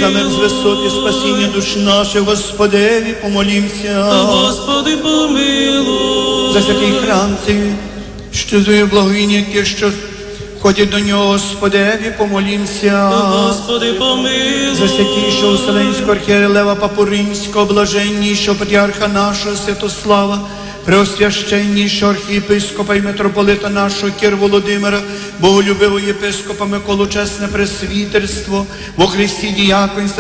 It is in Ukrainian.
за мир з висот і спасіння душ наших, Господеві, помолімся. Господи, помилуй. За святий храм цей, що зує благовіння тих, що входять до нього, Господеві, помолімся. Господи, помилуй. За святійшого Вселенського архієрея Лева Папу Римського, блаженнішого патріарха нашого Святослава, преосвященнішого архієпископа і митрополита нашого Кир Володимира, боголюбивого єпископа Миколу, чесне пресвітерство, во Христі діяконство,